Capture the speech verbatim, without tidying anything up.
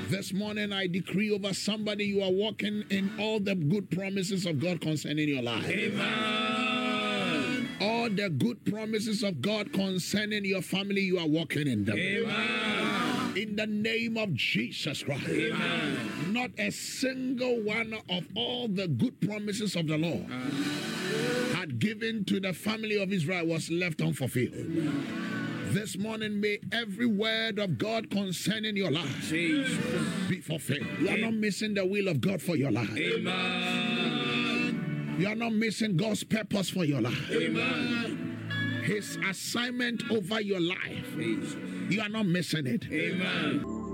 This morning I decree over somebody, you are walking in all the good promises of God concerning your life. Amen. All the good promises of God concerning your family, you are walking in them. Amen. In the name of Jesus Christ. Amen. Not a single one of all the good promises of the Lord had given to the family of Israel was left unfulfilled. Amen. This morning, may every word of God concerning your life Jesus. be fulfilled. You are not missing the will of God for your life. Amen. You are not missing God's purpose for your life. Amen. His assignment over your life. Jesus. You are not missing it. Amen.